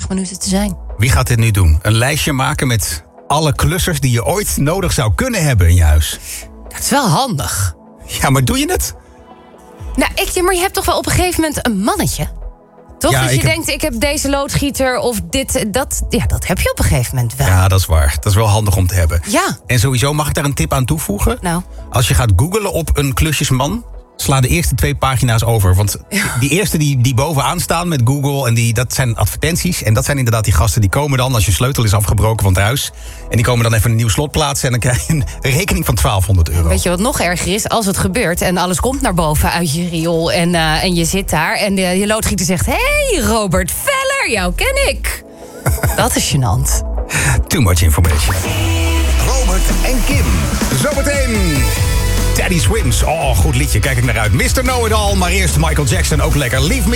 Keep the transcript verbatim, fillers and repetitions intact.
twintig minuten te zijn. Wie gaat dit nu doen? Een lijstje maken met alle klussers die je ooit nodig zou kunnen hebben in je huis. Dat is wel handig. Ja, maar doe je het? Nou, ik, maar je hebt toch wel op een gegeven moment een mannetje? Toch? Ja, dat je ik heb- denkt, ik heb deze loodgieter of dit, dat. Ja, dat heb je op een gegeven moment wel. Ja, dat is waar. Dat is wel handig om te hebben. Ja. En sowieso mag ik daar een tip aan toevoegen? Nou. Als je gaat googlen op een klusjesman, sla de eerste twee pagina's over. Want die eerste die, die bovenaan staan met Google, en die, dat zijn advertenties. En dat zijn inderdaad die gasten die komen dan als je sleutel is afgebroken van het huis. En die komen dan even een nieuw slot plaatsen en dan krijg je een rekening van twaalfhonderd euro. Weet je wat nog erger is? Als het gebeurt en alles komt naar boven uit je riool en, uh, en je zit daar en de, je loodgieter zegt: hey, Robert Veller, jou ken ik. Dat is gênant. Too much information. Robert en Kim. Zometeen Teddy Swims. Oh, goed liedje, kijk ik naar uit. mister Know It All, maar eerst Michael Jackson, ook lekker. Leave Me